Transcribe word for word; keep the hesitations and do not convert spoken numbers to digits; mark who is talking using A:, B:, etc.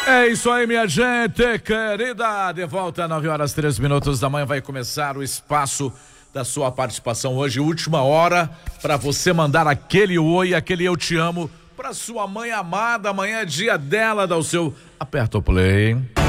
A: É isso aí, minha gente querida. De volta, nove horas três minutos da manhã, vai começar o espaço da sua participação hoje, última hora, para você mandar aquele oi, aquele eu te amo para sua mãe amada. Amanhã é dia dela, dá o seu aperta o play.